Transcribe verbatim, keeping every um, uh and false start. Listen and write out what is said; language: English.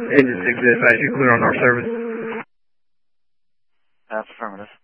Engine six dispatch, you clear on our service. That's affirmative.